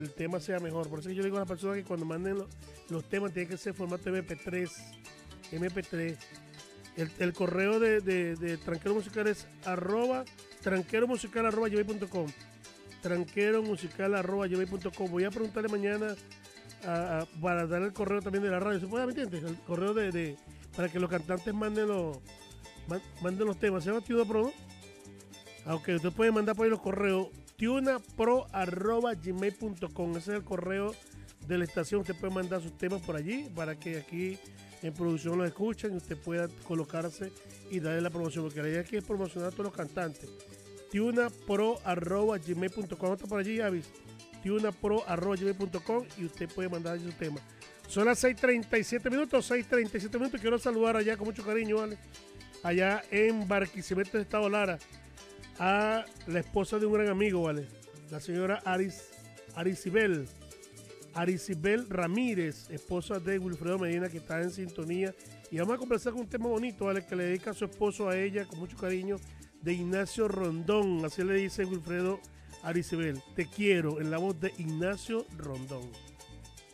el tema sea mejor. Por eso que yo le digo a las personas que cuando manden los temas tiene que ser formato MP3. El correo de Tranquero Musical es tranqueromusical@gmail.com. Tranqueromusical@gmail.com. Voy a preguntarle mañana para dar el correo también de la radio. ¿Se puede, me entiendes? El correo para que los cantantes manden los temas. Se llama Tuna Pro, ¿no? Aunque usted puede mandar por ahí los correos tunapro@gmail.com. Ese es el correo de la estación. Usted puede mandar sus temas por allí para que aquí en producción los escuchen y usted pueda colocarse y darle la promoción. Porque la idea aquí es promocionar a todos los cantantes. tunapro@gmail.com. Está por allí, Avis. tunapro@gmail.com y usted puede mandar su tema. Son las 6:37 minutos. Quiero saludar allá con mucho cariño, ¿vale? Allá en Barquisimeto de Estado Lara, a la esposa de un gran amigo, ¿vale? La señora Aricibel Ramírez, esposa de Wilfredo Medina, que está en sintonía. Y vamos a conversar con un tema bonito, ¿vale? Que le dedica a su esposo, a ella, con mucho cariño, de Ignacio Rondón. Así le dice Wilfredo Aricibel. Te quiero, en la voz de Ignacio Rondón.